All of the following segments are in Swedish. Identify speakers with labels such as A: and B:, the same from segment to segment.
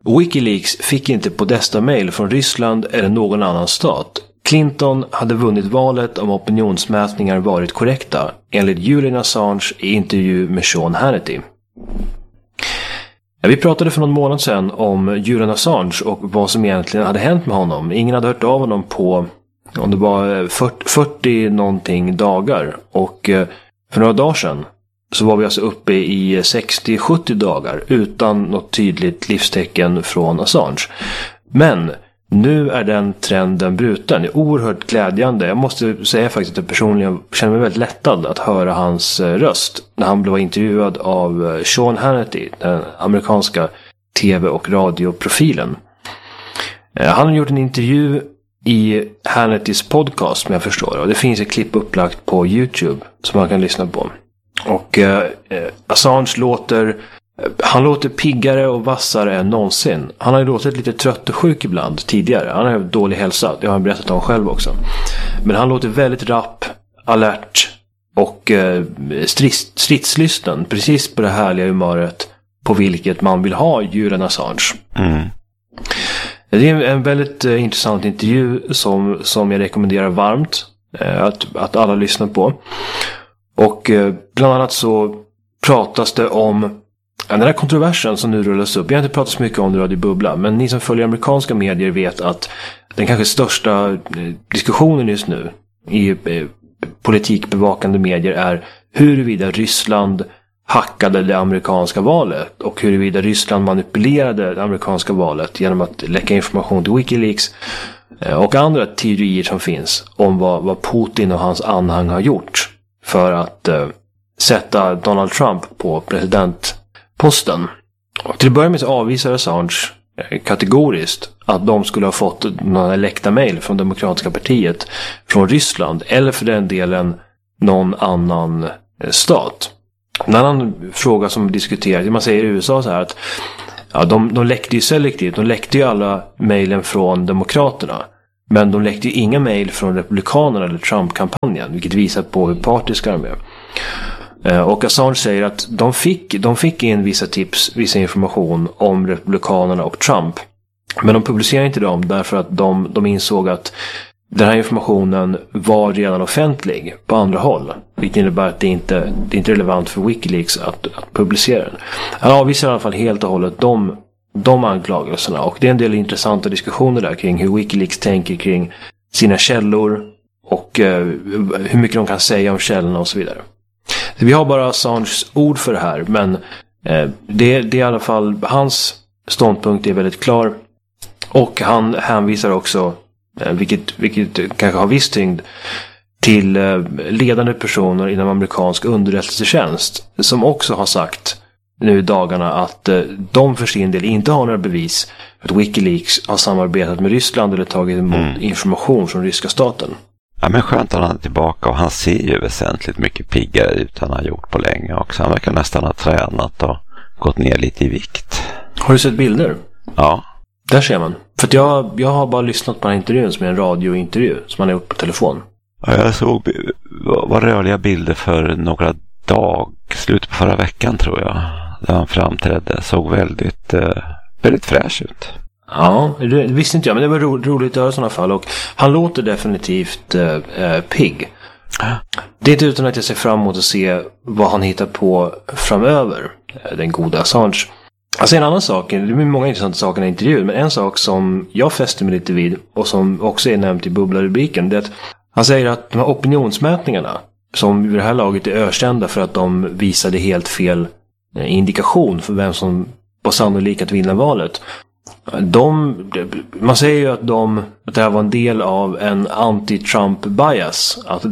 A: Wikileaks fick inte Podesta-mail från Ryssland eller någon annan stat. Clinton hade vunnit valet om opinionsmätningar varit korrekta, enligt Julian Assange i intervju med Sean Hannity. Vi pratade för någon månad sedan om Julian Assange och vad som egentligen hade hänt med honom. Ingen hade hört av honom på, om det var 40 någonting dagar. Och för några dagar sedan så var vi alltså uppe i 60-70 dagar utan något tydligt livstecken från Assange. Men nu är den trenden bruten. Det är oerhört glädjande. Jag måste säga faktiskt att jag personligen känner mig väldigt lättad att höra hans röst när han blev intervjuad av Sean Hannity, den amerikanska tv- och radioprofilen. Han har gjort en intervju i Hannitys podcast, som jag förstår. Och det finns ett klipp upplagt på YouTube som man kan lyssna på. Och Assange låter piggare och vassare än någonsin. Han har ju låtit lite trött och sjuk ibland tidigare. Han har ju dålig hälsa, det har han berättat om själv också. Men han låter väldigt rapp, alert och stridslysten. Precis på det härliga humöret på vilket man vill ha Julian Assange. Mm. Det är en väldigt intressant intervju som jag rekommenderar varmt att alla lyssnar på. Och bland annat så pratas det om den här kontroversen som nu rullas upp. Jag har inte pratat så mycket om det i Radio Bubbla, men ni som följer amerikanska medier vet att den kanske största diskussionen just nu i politikbevakande medier är huruvida Ryssland hackade det amerikanska valet och huruvida Ryssland manipulerade det amerikanska valet genom att läcka information till Wikileaks och andra teorier som finns om vad Putin och hans anhang har gjort för att sätta Donald Trump på presidentposten. Och till att börja med så avvisar Assange kategoriskt att de skulle ha fått några läckta mejl från Demokratiska partiet från Ryssland eller för den delen någon annan stat. En annan fråga som diskuteras, man säger i USA så här att ja, de läckte ju selektivt, de läckte ju alla mejlen från Demokraterna. Men de läckte ju inga mejl från Republikanerna eller Trump-kampanjen, vilket visar på hur partiska de är. Och Assange säger att de fick in vissa tips, vissa information om Republikanerna och Trump. Men de publicerar inte dem därför att de insåg att den här informationen var redan offentlig på andra håll. Vilket innebär att det inte är relevant för Wikileaks att publicera den. Han avvisar i alla fall helt och hållet de anklagelserna. Och det är en del intressanta diskussioner där kring hur Wikileaks tänker kring sina källor och hur mycket de kan säga om källorna och så vidare. Så vi har bara Assanges ord för det här, men det är i alla fall hans ståndpunkt är väldigt klar. Och han hänvisar också, vilket kanske har viss tyngd, till ledande personer inom amerikansk underrättelsetjänst som också har sagt nu i dagarna att de för sin del inte har några bevis för att Wikileaks har samarbetat med Ryssland eller tagit emot information från ryska staten.
B: Ja, men skönt att han är tillbaka och han ser ju väsentligt mycket piggare ut än han har gjort på länge också. Han verkar nästan ha tränat och gått ner lite i vikt. Har
A: du sett bilder?
B: Ja.
A: Där ser man. För att jag har bara lyssnat på den här intervjun som är en radiointervju som han har gjort på telefon.
B: Ja, jag såg var rörliga bilder för några dagar, slutet på förra veckan tror jag. Där han framträdde. Såg väldigt fräsch ut.
A: Ja, det visste inte jag, men det var roligt att höra i sådana fall. Och han låter definitivt pigg. Det är inte utan att jag ser fram emot att se vad han hittar på framöver. Den goda Assange. Alltså en annan sak, det är många intressanta saker i intervjun, men en sak som jag fäster mig lite vid och som också är nämnt i bubblarubriken, det är att han säger att de här opinionsmätningarna, som vid det här laget är ökända för att de visade helt fel indikation för vem som var sannolik att vinna valet. Man säger ju att det här var en del av en anti-Trump bias, att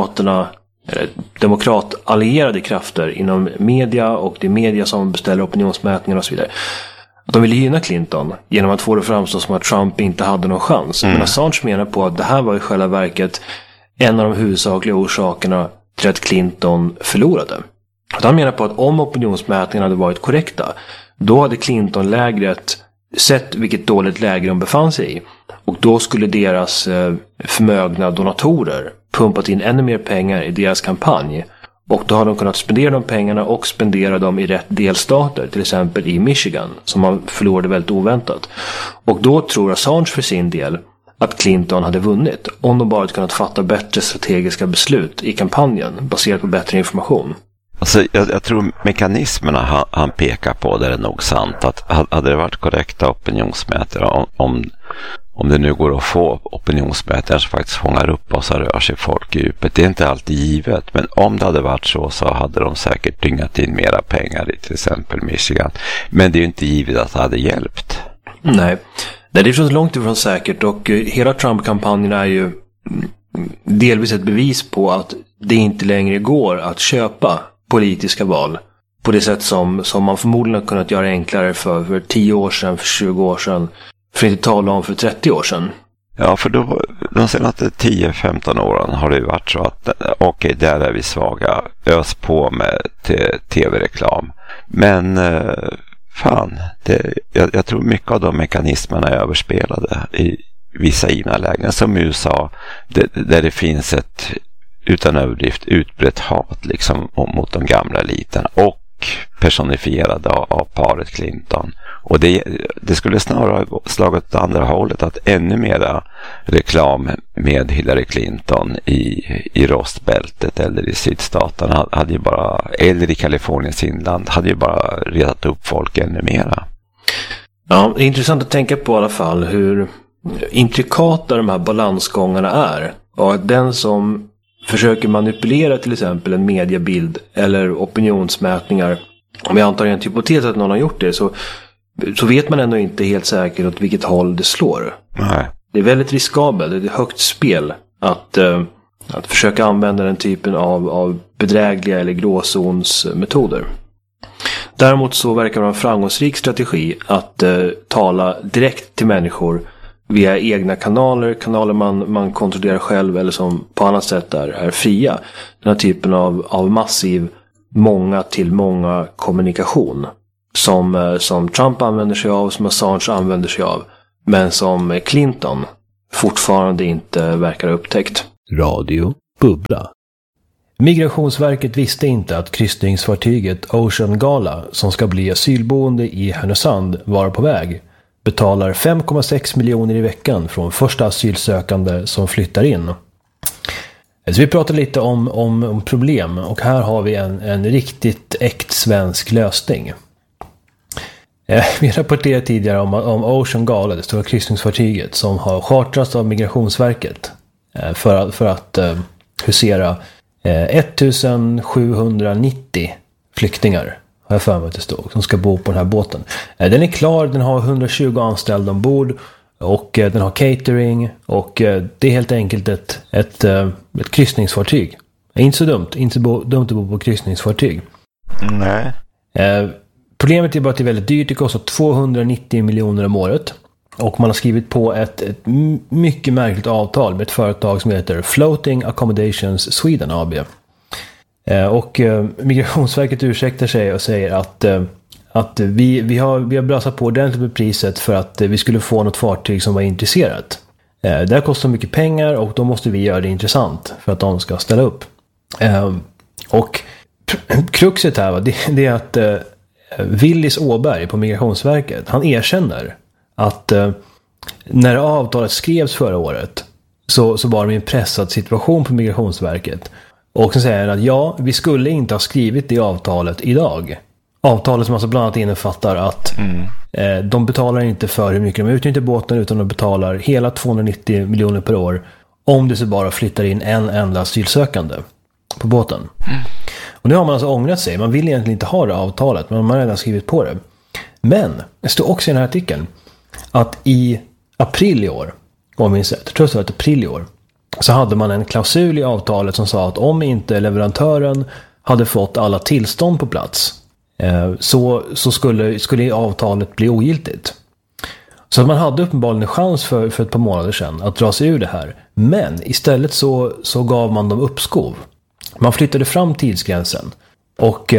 A: demokratallierade krafter inom media och det är media som beställer opinionsmätningar och så vidare, att de ville gynna Clinton genom att få det framstå som att Trump inte hade någon chans. Men Assange menar på att det här var i själva verket en av de huvudsakliga orsakerna till att Clinton förlorade. Att han menar på att om opinionsmätningarna hade varit korrekta, då hade Clinton-lägret sett vilket dåligt läge de befann sig i. Och då skulle deras förmögna donatorer pumpat in ännu mer pengar i deras kampanj. Och då har de kunnat spendera de pengarna och spendera dem i rätt delstater. Till exempel i Michigan, som man förlorade väldigt oväntat. Och då tror Assange för sin del att Clinton hade vunnit om de bara kunnat fatta bättre strategiska beslut i kampanjen baserat på bättre information.
B: Alltså, jag tror mekanismerna han pekar på, det är nog sant. Att hade det varit korrekta opinionsmätare, om det nu går att få opinionsmätare som faktiskt fångar upp och så rör sig folk i djupet. Det är inte alltid givet, men om det hade varit så hade de säkert dyngat in mera pengar i till exempel Michigan. Men det är ju inte givet att det hade hjälpt.
A: Nej, det är så långt ifrån säkert, och hela Trump-kampanjen är ju delvis ett bevis på att det inte längre går att köpa politiska val på det sätt som man förmodligen har kunnat göra enklare för 10 år sedan, för 20 år sedan, för att inte tala om för 30 år sedan.
B: Ja, för då, de senaste 10-15 åren har det ju varit så att okej, där är vi svaga, ös på med tv-reklam. Men jag tror mycket av de mekanismerna är överspelade i vissa givna lägen, som i USA, där det finns ett utan överdrift utbrett hat liksom mot de gamla eliten och personifierade av paret Clinton. Och det skulle snarare ha slagit åt andra hållet, att ännu mera reklam med Hillary Clinton i rostbältet eller i sydstaterna hade ju bara, eller i Kaliforniens inland, hade ju bara retat upp folk ännu mera.
A: Ja, det är intressant att tänka på i alla fall hur intrikata de här balansgångarna är. Och att den som försöker manipulera till exempel en mediebild eller opinionsmätningar, om jag antar en hypotes att någon har gjort det, så vet man ändå inte helt säkert åt vilket håll det slår.
B: Nej.
A: Det är väldigt riskabelt, det är ett högt spel att försöka använda den typen av bedrägliga eller gråzonsmetoder. Däremot så verkar det vara en framgångsrik strategi att tala direkt till människor via egna kanaler man kontrollerar själv eller som på annat sätt är fria. Den här typen av massiv många till många kommunikation som Trump använder sig av, som Assange använder sig av, men som Clinton fortfarande inte verkar ha upptäckt.
C: Radio Bubbla. Migrationsverket visste inte att kryssningsfartyget Ocean Gala, som ska bli asylboende i Härnösand, var på väg. Betalar 5,6 miljoner i veckan från första asylsökande som flyttar in. Så vi pratar lite om problem, och här har vi en riktigt äkt svensk lösning. Vi rapporterade tidigare om Ocean Gala, det stora kryssningsfartyget som har chartrats av Migrationsverket för att husera 1790 flyktingar, har jag för mig att det står, som ska bo på den här båten. Den är klar, den har 120 anställda ombord och den har catering, och det är helt enkelt ett kryssningsfartyg. Inte så dumt, inte så dumt att bo på kryssningsfartyg.
B: Nej.
C: Problemet är bara att det är väldigt dyrt, det kostar 290 miljoner om året. Och man har skrivit på ett mycket märkligt avtal med ett företag som heter Floating Accommodations Sweden AB. Och Migrationsverket ursäktar sig och säger att vi har brösat på ordentligt med priset för att vi skulle få något fartyg som var intresserat. Det här kostar mycket pengar, och då måste vi göra det intressant för att de ska ställa upp. Och kruxet här, det är att Willis Åberg på Migrationsverket, han erkänner att när avtalet skrevs förra året så var det en pressad situation på Migrationsverket. Och så säger han att ja, vi skulle inte ha skrivit det avtalet idag. Avtalet som alltså bland annat innefattar att de betalar inte för hur mycket de utnyttjar båten, utan de betalar hela 290 miljoner per år om det så bara flyttar in en enda asylsökande på båten. Och nu har man alltså ångrat sig. Man vill egentligen inte ha det avtalet, men man har redan skrivit på det. Men det står också i den här artikeln att i april i år, om jag tror det var april i år, så hade man en klausul i avtalet som sa att om inte leverantören hade fått alla tillstånd på plats så skulle avtalet bli ogiltigt. Så att man hade uppenbarligen en chans för ett par månader sedan att dra sig ur det här. Men istället så gav man dem uppskov. Man flyttade fram tidsgränsen. Och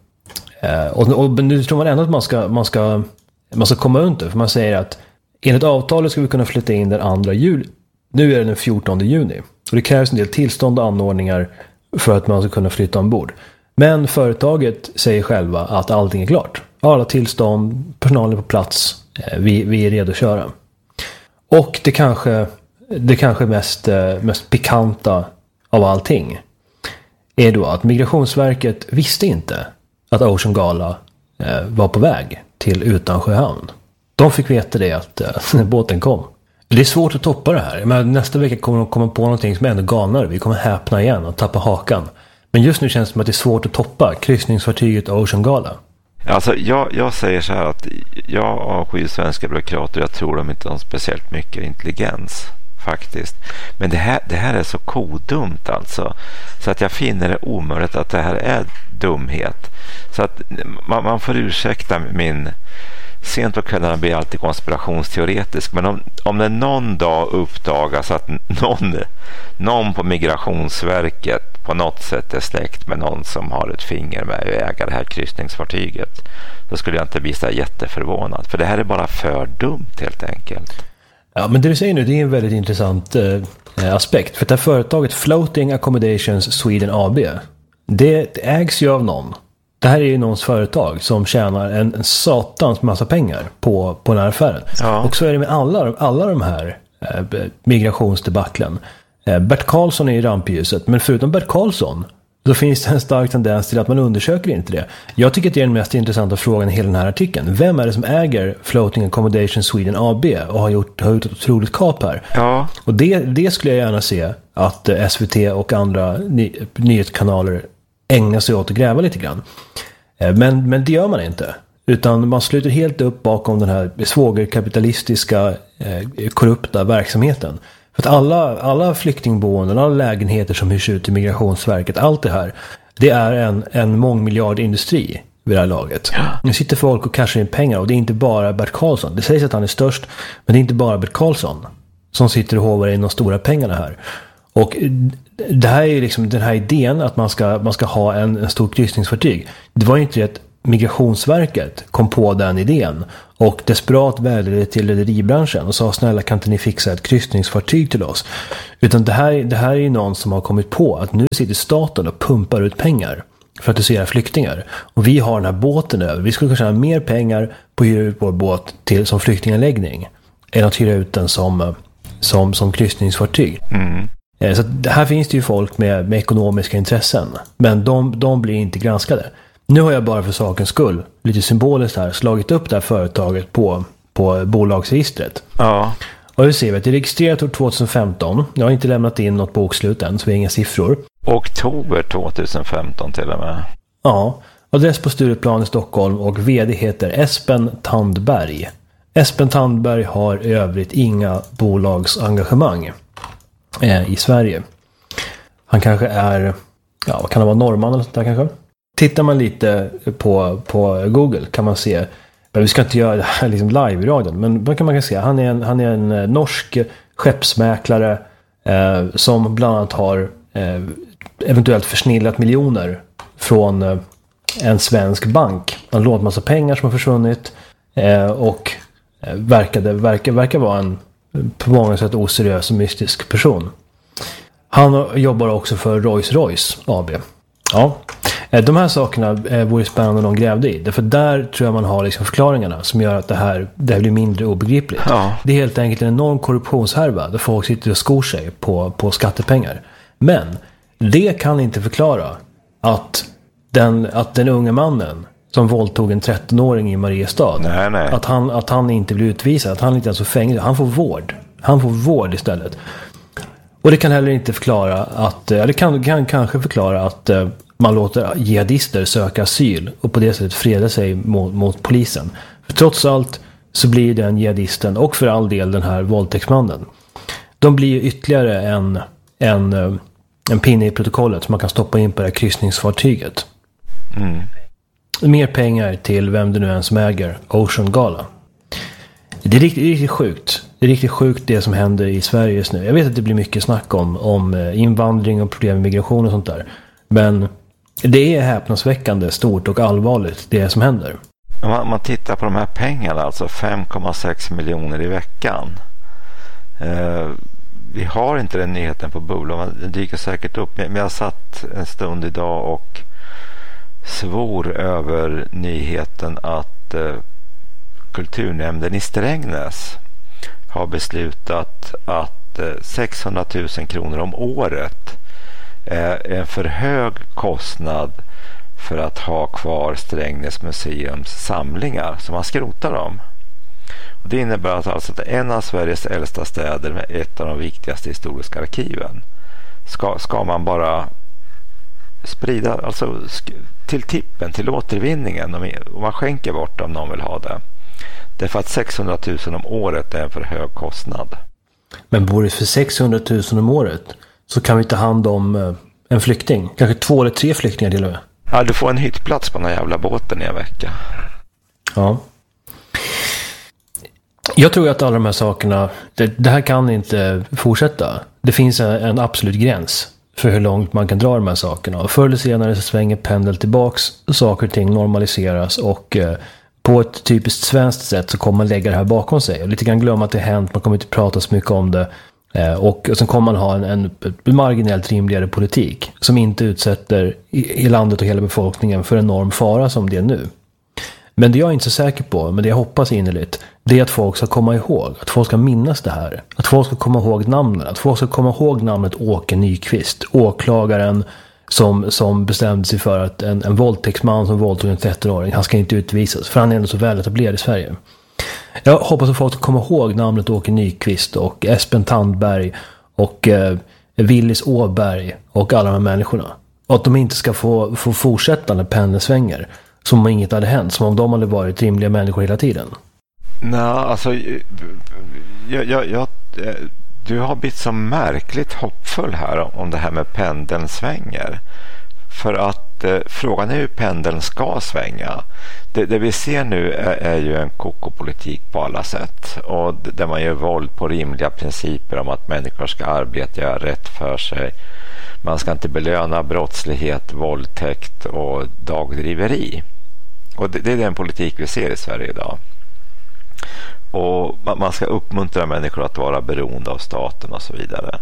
C: nu tror man ändå att man ska komma under. För man säger att enligt avtalet ska vi kunna flytta in den 2 juli. Nu är det den 14 juni. Och det krävs en del tillstånd och anordningar för att man ska kunna flytta ombord. Men företaget säger själva att allting är klart. Alla tillstånd, personalen är på plats, vi är redo att köra. Och det kanske mest pikanta av allting är då att Migrationsverket visste inte att Ocean Gala var på väg till Utansjöhamn. De fick veta det att båten kom. Det är svårt att toppa det här. Men nästa vecka kommer de komma på någonting som är ännu galnare. Vi kommer häpna igen och tappa hakan. Men just nu känns det som att det är svårt att toppa kryssningsfartyget Ocean Gala.
B: Alltså jag säger så här att jag avskyr svenska byråkrater. Jag tror de inte har speciellt mycket intelligens faktiskt. Men det här är så kodumt alltså. Så att jag finner det omöjligt att det här är dumhet. Så att man får ursäkta min... Sent på kvällarna blir alltid konspirationsteoretisk. Men om det någon dag uppdagas att någon på Migrationsverket på något sätt är släkt med någon som har ett finger med att äga det här kryssningsfartyget, då skulle jag inte bli så jätteförvånad. För det här är bara för dumt helt enkelt.
C: Ja, men det du säger nu, det är en väldigt intressant aspekt. För det här företaget Floating Accommodations Sweden AB, det ägs ju av någon. Det här är ju någons företag som tjänar en satans massa pengar på den här affären. Ja. Och så är det med alla de här migrationsdebacklen. Bert Karlsson är i rampljuset, men förutom Bert Karlsson så finns det en stark tendens till att man undersöker inte det. Jag tycker att det är den mest intressanta frågan i hela den här artikeln. Vem är det som äger Floating Accommodation Sweden AB och har gjort ett otroligt kap här? Ja. Och det skulle jag gärna se att SVT och andra nyhetskanaler ägnar sig åt att gräva lite grann. Men det gör man inte. Utan man sluter helt upp bakom den här svågerkapitalistiska korrupta verksamheten. För att alla flyktingboenden, alla lägenheter som hyrs ut till Migrationsverket, allt det här, det är en mångmiljardindustri vid det här laget. Ja. Nu sitter folk och cashar in pengar, och det är inte bara Bert Karlsson. Det sägs att han är störst, men det är inte bara Bert Karlsson som sitter och hovar in de stora pengarna här. Och det här är ju liksom den här idén att man ska ha en stor kryssningsfartyg. Det var ju inte att Migrationsverket kom på den idén och desperat värde till rederibranschen och sa: snälla, kan inte ni fixa ett kryssningsfartyg till oss? Utan det här är ju någon som har kommit på att nu sitter staten och pumpar ut pengar för att dusera flyktingar. Och vi har den här båten över. Vi skulle kunna tjäna mer pengar på att hyra ut vår båt som flyktinganläggning än att hyra ut den som kryssningsfartyg. Mm. Så här finns det ju folk med ekonomiska intressen. Men de blir inte granskade. Nu har jag bara för sakens skull, lite symboliskt här, slagit upp det här företaget på bolagsregistret. Ja. Och nu ser vi att det är registrerat år 2015. Jag har inte lämnat in något bokslut än, så vi har inga siffror.
B: Oktober 2015 till och med.
C: Ja, adress på Stureplan i Stockholm och vd heter Espen Tandberg. Espen Tandberg har i övrigt inga bolagsengagemang i Sverige. Han kanske är, vad kan det vara, norrman eller sånt där kanske? Tittar man lite på Google kan man se, men vi ska inte göra det här liksom live i radion, men vad kan man se? Han är en norsk skeppsmäklare som bland annat har eventuellt försnillat miljoner från en svensk bank. Han lånat massa pengar som har försvunnit och verkar vara en på många sätt oseriös och mystisk person. Han jobbar också för Rolls-Royce AB. Ja. De här sakerna vore spännande om de grävde i. Därför där tror jag man har liksom förklaringarna som gör att det här blir mindre obegripligt. Ja. Det är helt enkelt en enorm korruptionshärva där folk sitter och skor sig på skattepengar. Men det kan inte förklara att den unga mannen som våldtog en 13-åring i Mariestad, nej. Att han inte blir utvisad, att han inte ens får fängelse, han får vård. Han får vård istället. Och det kan heller inte förklara att, det kan kanske förklara att man låter jihadister söka asyl och på det sättet freda sig mot polisen. För trots allt så blir den jihadisten, och för all del den här våldtäktsmannen, de blir ytterligare en pinne i protokollet som man kan stoppa in på det här kryssningsfartyget. Mm. Mer pengar till vem det nu är som äger Ocean Gala. Det är riktigt sjukt. Det är riktigt sjukt det som händer i Sverige just nu. Jag vet att det blir mycket snack om invandring och problem med migration och sånt där. Men det är häpnadsväckande stort och allvarligt det som händer.
B: Om man tittar på de här pengarna, alltså 5,6 miljoner i veckan. vi har inte den nyheten på bubblan. Den dyker säkert upp. Men jag satt en stund idag och svor över nyheten att kulturnämnden i Strängnäs har beslutat att 600 000 kronor om året är en för hög kostnad för att ha kvar Strängnäs museums samlingar, så man skrotar dem. Och det innebär alltså att en av Sveriges äldsta städer med ett av de viktigaste historiska arkiven ska man bara sprida alltså till tippen, till återvinningen, och man skänker bort om någon vill ha det. Därför att 600 000 om året är en för hög kostnad.
C: Men bor det för 600 000 om året så kan vi ta hand om en flykting. Kanske 2 eller 3 flyktingar till och med.
B: Ja, du får en hyttplats på den här jävla båten i en vecka.
C: Ja. Jag tror att alla de här sakerna, det här kan inte fortsätta. Det finns en absolut gräns för hur långt man kan dra de här sakerna. Och förr eller senare så svänger pendel tillbaks, saker och ting normaliseras och på ett typiskt svenskt sätt så kommer man lägga det här bakom sig. Och lite grann glömma att det hänt, man kommer inte prata så mycket om det. Och sen kommer man ha en marginellt rimligare politik som inte utsätter i landet och hela befolkningen för en enorm fara som det är nu. Men det jag är inte så säker på, men det jag hoppas innerligt, det är att folk ska komma ihåg, att folk ska minnas det här. Att folk ska komma ihåg namnen, att folk ska komma ihåg namnet Åke Nyqvist, åklagaren som bestämde sig för att en våldtäktsman som våldtog en 13-åring, han ska inte utvisas, för han är ändå så väl etablerad i Sverige. Jag hoppas att folk ska komma ihåg namnet Åke Nyqvist och Espen Tandberg och Willis Åberg och alla de här människorna. Och att de inte ska få fortsätta när pendeln svänger. Som om inget hade hänt, som om de hade varit rimliga människor hela tiden.
B: Nej, alltså du har blivit så märkligt hoppfull här om det här med pendeln svänger. För att frågan är hur pendeln ska svänga. Det vi ser nu är ju en kokopolitik på alla sätt. Och där man gör våld på rimliga principer om att människor ska arbeta, göra rätt för sig. Man ska inte belöna brottslighet, våldtäkt och dagdriveri. Och det är den politik vi ser i Sverige idag. Och man ska uppmuntra människor att vara beroende av staten och så vidare.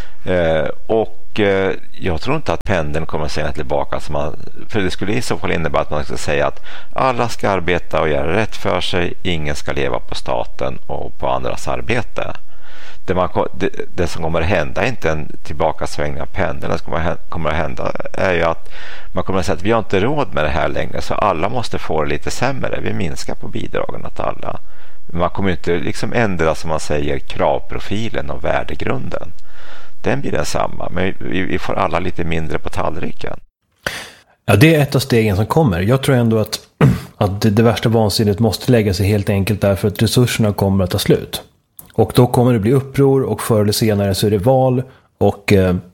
B: Jag tror inte att pendeln kommer att säga tillbaka. För det skulle i så fall innebära att man ska säga att alla ska arbeta och göra rätt för sig. Ingen ska leva på staten och på andras arbete. Det som kommer att hända är inte en tillbakasvängning av pendeln. Det som kommer att hända är ju att man kommer att säga att vi har inte råd med det här längre, så alla måste få det lite sämre. Vi minskar på bidragen åt alla. Man kommer inte liksom ändra, som man säger, kravprofilen och värdegrunden. Den blir densamma, men vi får alla lite mindre på tallriken.
C: Ja, det är ett av stegen som kommer. Jag tror ändå att det värsta vansinnet måste lägga sig helt enkelt därför att resurserna kommer att ta slut. Och då kommer det bli uppror och förr eller senare så är det val och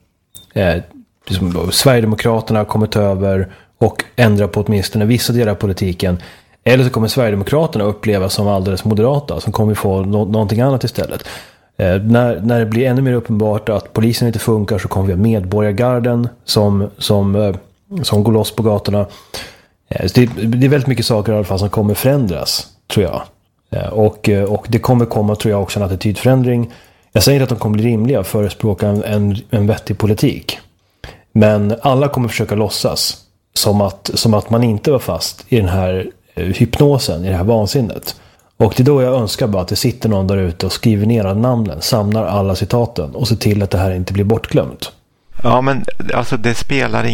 C: Sverigedemokraterna kommer ta över och ändra på åtminstone vissa delar av politiken. Eller så kommer Sverigedemokraterna upplevas som alldeles moderata som kommer få någonting annat istället. När det blir ännu mer uppenbart att polisen inte funkar så kommer vi ha medborgargarden som går loss på gatorna. Så det är väldigt mycket saker i alla fall som kommer förändras, tror jag. Och det kommer komma, tror jag, också en attitydförändring. Jag säger inte att de kommer bli rimliga och förespråka en vettig politik. Men alla kommer försöka låtsas som att man inte var fast i den här hypnosen, i det här vansinnet. Och det är då jag önskar bara att det sitter någon där ute och skriver ner namnen, samlar alla citaten och ser till att det här inte blir bortglömt.
B: Ja, men alltså det spelar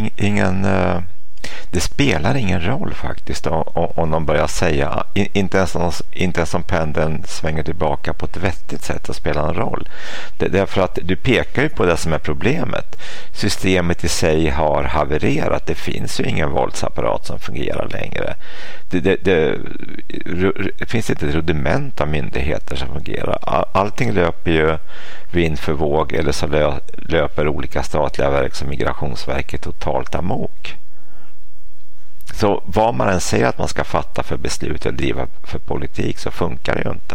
B: ingen roll faktiskt om de börjar säga, inte ens om pendeln svänger tillbaka på ett vettigt sätt, att spela en roll. Därför att du pekar ju på det som är problemet. Systemet i sig har havererat. Det finns ju ingen våldsapparat som fungerar längre. Det finns inte ett rudiment av myndigheter som fungerar. Allting löper ju vind för våg, eller så löper olika statliga verk som Migrationsverket totalt amok. Så vad man än säger att man ska fatta för beslut eller driva för politik, så funkar det ju inte.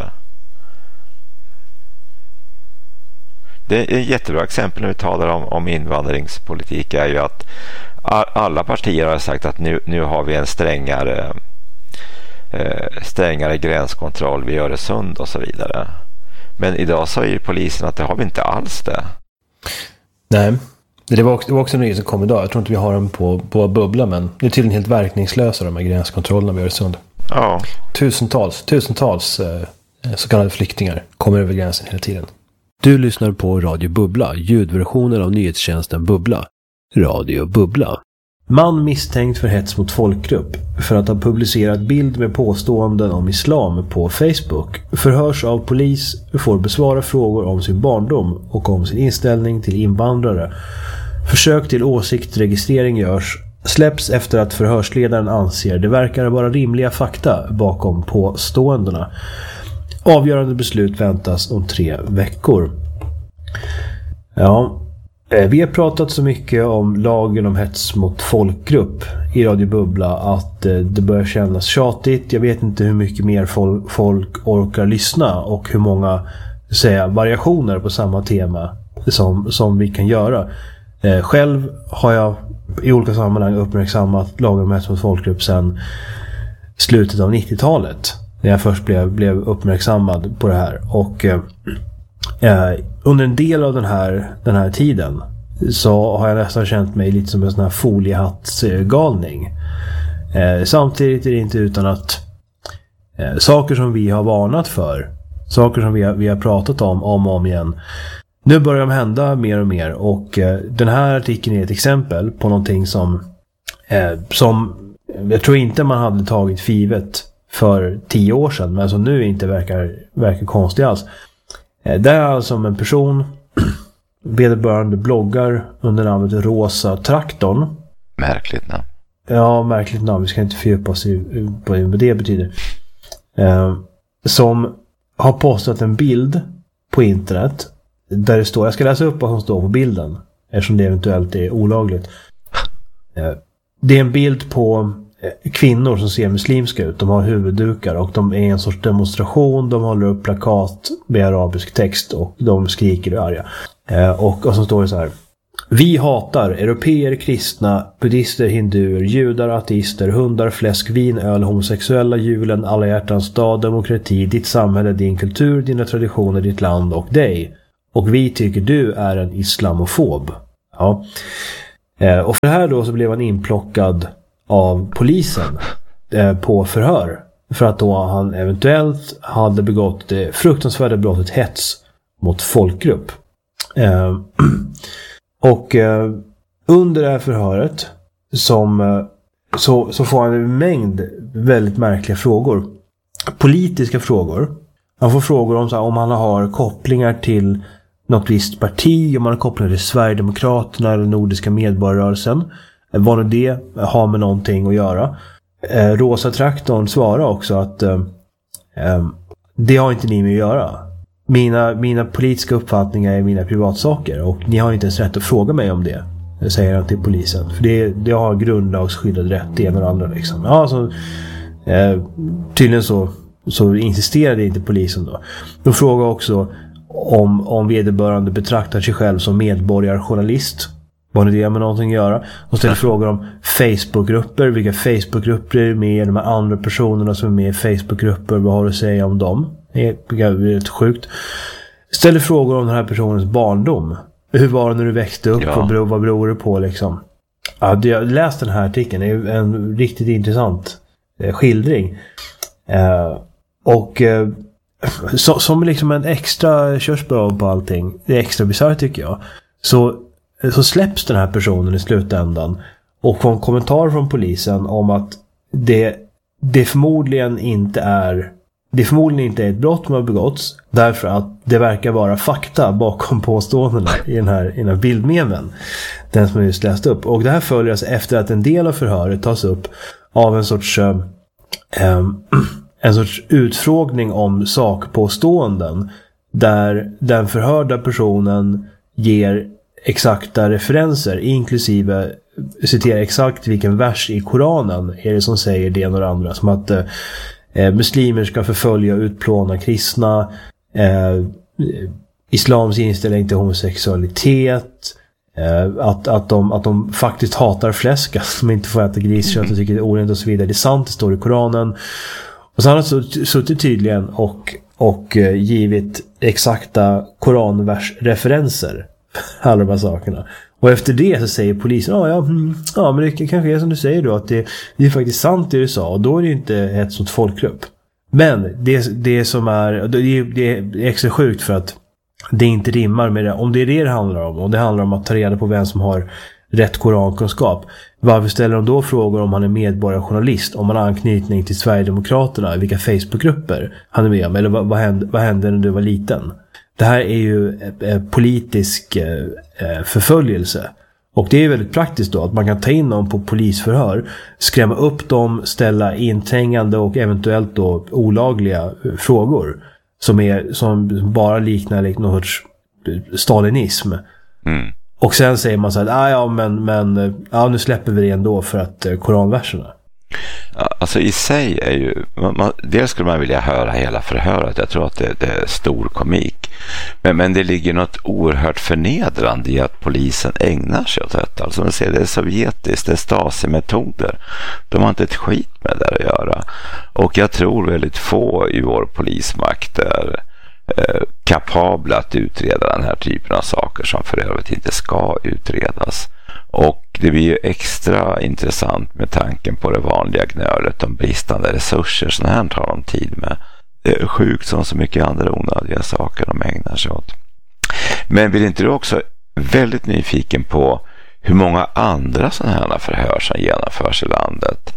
B: Det är ett jättebra exempel när vi talar om invandringspolitik är ju att alla partier har sagt att nu har vi en strängare gränskontroll vid Öresund och så vidare. Men idag sa ju polisen att det har vi inte alls det.
C: Nej, det var också en nyhet som kom idag. Jag tror inte vi har den på Bubbla, men det är tydligen helt verkningslösa de här gränskontrollerna vi Öresund.
B: Ja.
C: Tusentals så kallade flyktingar kommer över gränsen hela tiden. Du lyssnar på Radio Bubbla, ljudversionen av nyhetstjänsten Bubbla. Radio Bubbla. Man misstänkt för hets mot folkgrupp för att ha publicerat bild med påståenden om islam på Facebook förhörs av polis, får besvara frågor om sin barndom och om sin inställning till invandrare. Försök till åsiktsregistrering görs, släpps efter att förhörsledaren anser det verkar vara rimliga fakta bakom påståendena. Avgörande beslut väntas om 3 veckor. Ja, vi har pratat så mycket om lagen om hets mot folkgrupp i Radio Bubbla att det börjar kännas tjatigt. Jag vet inte hur mycket mer folk orkar lyssna och hur många variationer på samma tema som vi kan göra. Själv har jag i olika sammanhang uppmärksammat lagen om hets mot folkgrupp sedan slutet av 90-talet. När jag först blev uppmärksammad på det här. Och under en del av den här tiden så har jag nästan känt mig lite som en sån här foliehattsgalning. Samtidigt är det inte utan att saker som vi har varnat för, saker som vi har pratat om och om igen, nu börjar de hända mer och mer. Och den här artikeln är ett exempel på någonting som jag tror inte man hade tagit för givet för 10 år sedan, men som nu inte verkar konstigt alls. Det är alltså en person, vederbörande bloggar under namnet Rosa Traktorn.
B: Märkligt namn.
C: Ja, märkligt namn. Vi ska inte fördjupa oss på vad det betyder. Som har postat en bild på internet där det står, jag ska läsa upp vad som står på bilden eftersom det eventuellt är olagligt. Det är en bild på kvinnor som ser muslimska ut. De har huvuddukar och de är en sorts demonstration. De håller upp plakat med arabisk text och de skriker och är arga. Och så står det så här: vi hatar europeer, kristna, buddhister, hinduer, judar, ateister, hundar, fläsk, vin, öl, homosexuella, julen, alla hjärtans dag, demokrati, ditt samhälle, din kultur, dina traditioner, ditt land och dig. Och vi tycker du är en islamofob. Ja. Och för det här då så blev han inplockad av polisen på förhör. För att då han eventuellt hade begått det fruktansvärda brottet hets mot folkgrupp. Och under det här förhöret så får han en mängd väldigt märkliga frågor. Politiska frågor. Han får frågor om han har kopplingar till något visst parti, om han har kopplingar till Sverigedemokraterna eller Nordiska medborgarrörelsen. Vad nu det har med någonting att göra. Rosa Traktorn svarar också att det har inte ni med att göra. Mina politiska uppfattningar är mina privatsaker och ni har inte ens rätt att fråga mig om det, säger han till polisen. För det har grundlagsskyddad rätt, det ena och andra liksom. Ja, så, tydligen så insisterade inte polisen då. De frågar också om vederbörande betraktar sig själv som medborgarjournalist. Vad det med någonting att göra. De ställer frågor om Facebookgrupper. Vilka Facebookgrupper är med? De här andra personerna som är med i Facebookgrupper. Vad har du att säga om dem? Det är rätt sjukt. Ställer frågor om den här personens barndom. Hur var det när du växte upp? Ja. Och vad beror det på liksom? Ja, jag läste den här artikeln. Det är en riktigt intressant skildring. Och som liksom en extra körsbär på allting. Det är extra bisarrt tycker jag. Så släpps den här personen i slutändan och får en kommentar från polisen om att det förmodligen inte är ett brott som har begåtts därför att det verkar vara fakta bakom påståendena i den här bildmemen, den som jag just läst upp. Och det här följer alltså efter att en del av förhöret tas upp av en sorts utfrågning om sakpåståenden där den förhörda personen ger exakta referenser, inklusive citerar exakt vilken vers i Koranen är det som säger det och det andra. Som att muslimer ska förfölja och utplåna kristna, islams inställning till homosexualitet, att de faktiskt hatar fläsk, att de inte får äta griskött och tycker det är orent och så vidare. Det är sant, det står i Koranen. Och så har han suttit tydligen och och givit exakta koranversreferenser. Alla de här sakerna. Och efter det så säger polisen, ja men det kanske är som du säger då, att det är faktiskt sant det du sa, och då är det ju inte ett sånt folkgrupp. Men det som det är extra sjukt för att det inte rimmar med det. Om det är det handlar om, och det handlar om att ta reda på vem som har rätt korankunskap, varför ställer de då frågor om han är medborgarjournalist, om han har anknytning till Sverigedemokraterna, vilka Facebookgrupper han är med om, eller vad hände när du var liten? Det här är ju politisk förföljelse. Och det är väldigt praktiskt då att man kan ta in dem på polisförhör, skrämma upp dem, ställa inträngande och eventuellt då olagliga frågor som bara liknar någon sorts stalinism.
B: Mm.
C: Och sen säger man så här, men nu släpper vi det ändå för att koranverserna.
B: Alltså i sig är ju, dels skulle man vilja höra hela förhöret. Jag tror att det är stor komik. Men det ligger något oerhört förnedrande i att polisen ägnar sig åt detta. Alltså man ser, det är sovjetiskt, det är Stasi-metoder. De har inte ett skit med det att göra. Och jag tror väldigt få i vår polismakt är kapabla att utreda den här typen av saker som för övrigt inte ska utredas. Och det blir ju extra intressant med tanken på det vanliga gnölet om bristande resurser. Så här tar de tid med. Det är sjukt som så mycket andra onödiga saker de ägnar sig åt. Men blir inte du också väldigt nyfiken på hur många andra sådana här förhör som genomförs i landet?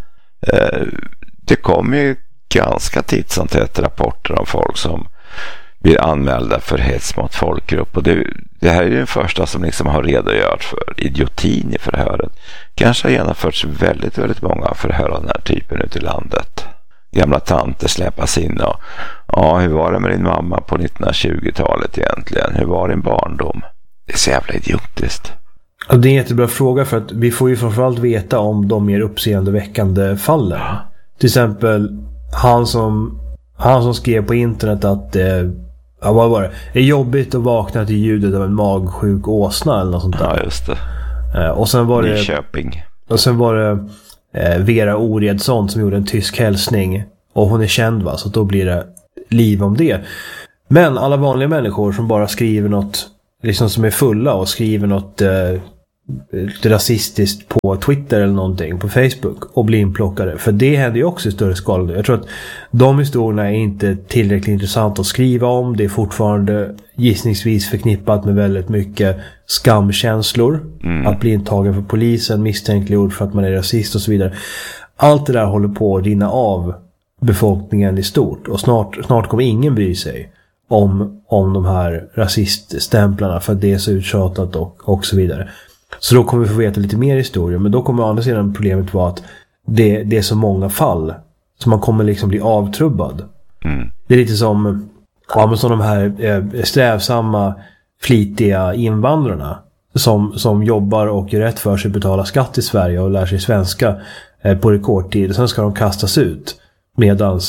B: Det kommer ju ganska titt som tätt rapporter om folk som blir anmälda för hets mot folkgrupp, och det här är ju den första som liksom har redogört för idiotin i förhöret. Kanske har genomförts väldigt, väldigt många förhör av den här typen ute i landet. Gamla tanter släppas in och hur var det med din mamma på 1920-talet egentligen? Hur var din barndom? Det är så jävla idiotiskt.
C: Ja, det är en jättebra fråga, för att vi får ju framförallt veta om de mer uppseendeväckande fallen. Ja. Till exempel han som skrev på internet att vad var det? Det är jobbigt att vakna till ljudet av en magsjuk åsna eller något sånt där.
B: Ja, just det.
C: Och sen var det
B: Nyköping.
C: Och sen var det Vera Oredsson som gjorde en tysk hälsning, och hon är känd, va, så då blir det liv om det. Men alla vanliga människor som bara skriver något liksom som är fulla och skriver något rasistiskt på Twitter eller någonting på Facebook och blir inplockade, för det händer ju också i större skala. Jag tror att de historierna är inte tillräckligt intressant att skriva om. Det är fortfarande gissningsvis förknippat med väldigt mycket skamkänslor, att bli intagen för polisen, misstänkliggjord för att man är rasist och så vidare. Allt det där håller på att rinna av befolkningen i stort, och snart kommer ingen bry sig om de här rasiststämplarna, för att det är så uttjatat och så vidare. Så då kommer vi få veta lite mer historia. Men då kommer å andra sidan problemet vara att det är så många fall, så man kommer liksom bli avtrubbad. Det är lite som de här strävsamma, flitiga invandrarna som jobbar och gör rätt för sig, betalar skatt i Sverige och lär sig svenska på rekordtid. Sen ska de kastas ut medan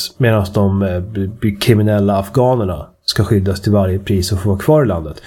C: de kriminella afghanerna ska skyddas till varje pris och få vara kvar i landet.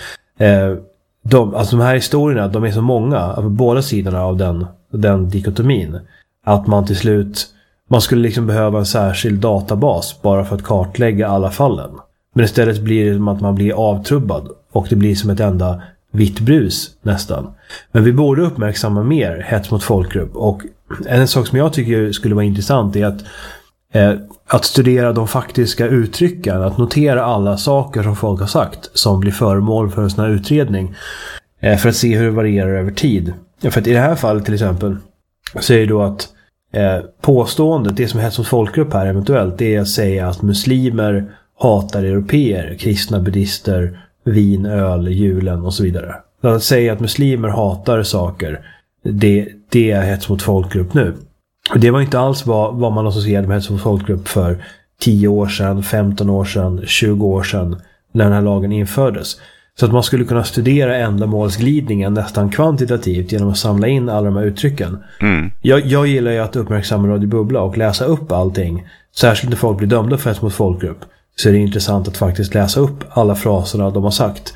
C: De här historierna, de är så många på båda sidorna av den dikotomin, att man till slut skulle liksom behöva en särskild databas bara för att kartlägga alla fallen. Men istället blir det som att man blir avtrubbad, och det blir som ett enda vitt brus nästan. Men vi borde uppmärksamma mer hets mot folkgrupp, och en sak som jag tycker skulle vara intressant är att studera de faktiska uttrycken, att notera alla saker som folk har sagt som blir föremål för en sån här utredning, för att se hur det varierar över tid. För att i det här fallet till exempel så är det då att påståendet, det som hets mot folkgrupp här eventuellt, det är att säga att muslimer hatar europeer, kristna, buddister, vin, öl, julen och så vidare. Att säga att muslimer hatar saker, det är hets mot folkgrupp nu. Det var inte alls vad man associerade med hets mot folkgrupp för 10 år sedan, 15 år sedan, 20 år sedan, när den här lagen infördes. Så att man skulle kunna studera ändamålsglidningen nästan kvantitativt genom att samla in alla de här uttrycken. Jag gillar ju att uppmärksamma Radio Bubbla och läsa upp allting. Särskilt när folk blir dömda för hets mot folkgrupp, så är det intressant att faktiskt läsa upp alla fraserna de har sagt.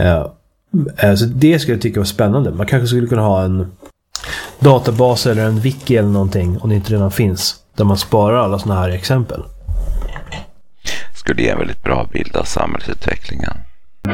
C: Så det skulle jag tycka var spännande. Man kanske skulle kunna ha en databas eller en wiki eller någonting, om det inte redan finns, där man sparar alla såna här exempel.
B: tycker det är en väldigt bra bild av samhällsutvecklingen.